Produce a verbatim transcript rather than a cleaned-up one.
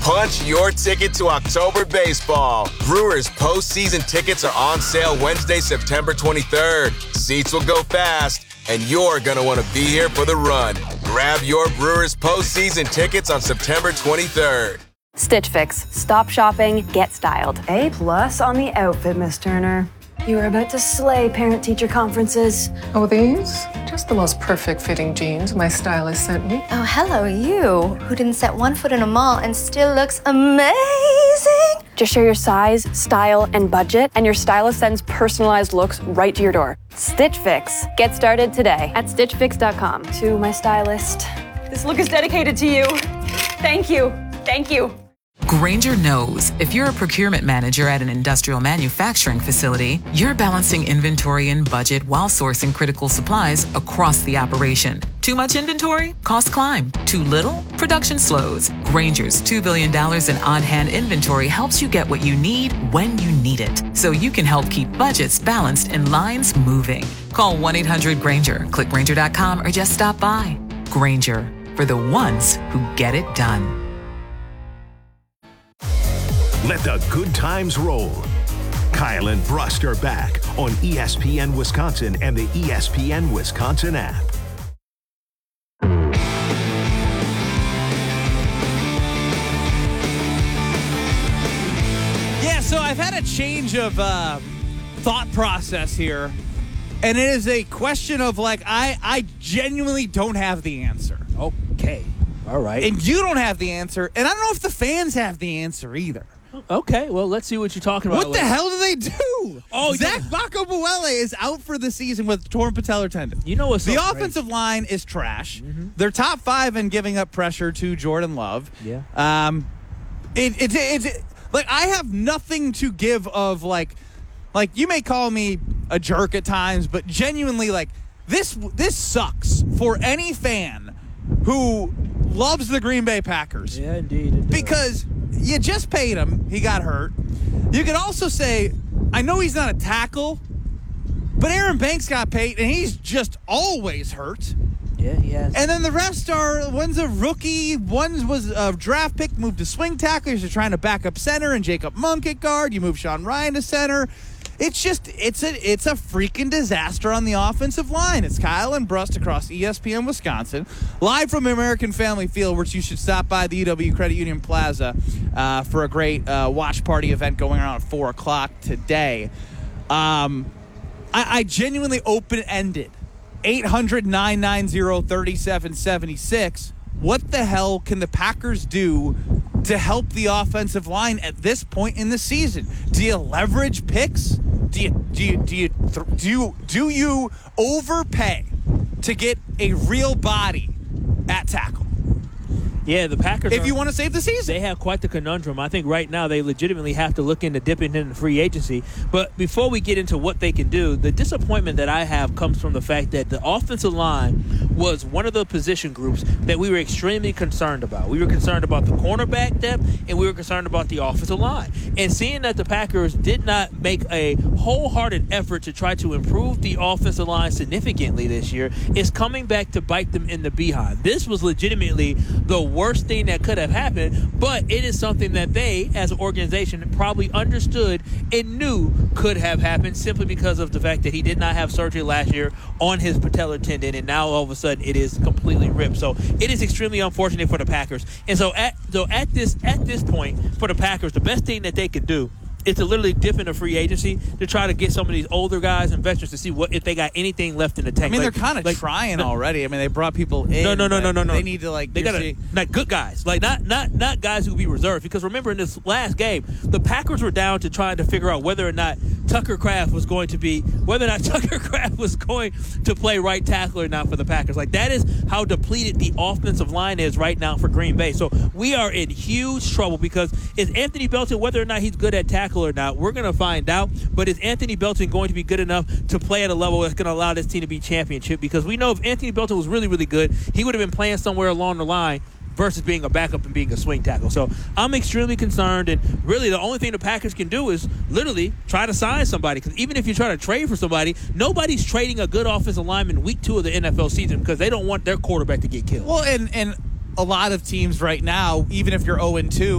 Punch your ticket to October baseball. Brewers postseason tickets are on sale Wednesday, September twenty-third. Seats will go fast, and you're going to want to be here for the run. Grab your Brewers postseason tickets on September twenty-third. Stitch Fix. Stop shopping, get styled. A plus on the outfit, Miss Turner. You are about to slay parent-teacher conferences. Oh, these? Just the most perfect fitting jeans my stylist sent me. Oh, hello, you, who didn't set one foot in a mall and still looks amazing. Just share your size, style, and budget, and your stylist sends personalized looks right to your door. Stitch Fix. Get started today at stitch fix dot com. To my stylist, this look is dedicated to you. Thank you. Thank you. Grainger knows if you're a procurement manager at an industrial manufacturing facility, you're balancing inventory and budget while sourcing critical supplies across the operation. Too much inventory? Costs climb. Too little? Production slows. Grainger's two billion dollars in on-hand inventory helps you get what you need when you need it, so you can help keep budgets balanced and lines moving. Call one eight hundred Grainger, click Grainger dot com, or just stop by. Grainger, for the ones who get it done. Let the good times roll. Kyle and Brust are back on E S P N Wisconsin and the E S P N Wisconsin app. Yeah, so I've had a change of uh, thought process here, and it is a question of, like, I, I genuinely don't have the answer. Okay. All right. And you don't have the answer, and I don't know if the fans have the answer either. Okay, well, let's see what you're talking about. What the hell do they do? Oh, Zach yeah. Bacobuele is out for the season with torn patellar tendon. You know what's The so offensive crazy? line is trash. Mm-hmm. They're top five in giving up pressure to Jordan Love. Yeah. Um, it, it, it, it, like, I have nothing to give of, like, like, you may call me a jerk at times, but genuinely, like, this this sucks for any fan who loves the Green Bay Packers. Yeah, indeed. It Because you just paid him. He got hurt. You could also say, I know he's not a tackle, but Aaron Banks got paid, and he's just always hurt. Yeah, he has. And then the rest are, one's a rookie, one was a draft pick, moved to swing tackle. You're trying to back up center, and Jacob Monk at guard. You move Sean Ryan to center. It's just, it's a it's a freaking disaster on the offensive line. It's Kyle and Brust across E S P N Wisconsin, live from American Family Field, which you should stop by the U W Credit Union Plaza uh, for a great uh, watch party event going on at four o'clock today. Um, I, I genuinely open-ended. eight hundred, nine nine zero, three seven seven six. What the hell can the Packers do to help the offensive line at this point in the season? Do you leverage picks? Do you do you do you do you, do you overpay to get a real body at tackle? Yeah, the Packers. If are, you want to save the season, they have quite the conundrum. I think right now they legitimately have to look into dipping into free agency. But before we get into what they can do, the disappointment that I have comes from the fact that the offensive line was one of the position groups that we were extremely concerned about. We were concerned about the cornerback depth, and we were concerned about the offensive line. And seeing that the Packers did not make a wholehearted effort to try to improve the offensive line significantly this year is coming back to bite them in the behind. This was legitimately the worst thing that could have happened, but it is something that they, as an organization, probably understood and knew could have happened simply because of the fact that he did not have surgery last year on his patellar tendon, and now all of a sudden it is completely ripped. So it is extremely unfortunate for the Packers. And so at so at this at this point for the Packers, the best thing that they could do is to literally dip into free agency to try to get some of these older guys and veterans to see what if they got anything left in the tank. I mean, like, they're kind of like, trying no, already. I mean, they brought people in. No, no, no, no, no, no. They need to like. They got to like good guys, like not not not guys who be reserved. Because remember, in this last game, the Packers were down to trying to figure out whether or not Tucker Kraft was going to be whether or not Tucker Kraft was going to play right tackle or not for the Packers. Like that is how depleted the offensive line is right now for Green Bay. So we are in huge trouble because is Anthony Belton, whether or not he's good at tackle or not, we're gonna find out. But is Anthony Belton going to be good enough to play at a level that's going to allow this team to be championship? Because we know if Anthony Belton was really, really good, he would have been playing somewhere along the line versus being a backup and being a swing tackle. So I'm extremely concerned, and really the only thing the Packers can do is literally try to sign somebody. Because even if you try to trade for somebody, nobody's trading a good offensive lineman week two of the N F L season because they don't want their quarterback to get killed. Well, and and a lot of teams right now, even if you're oh and two,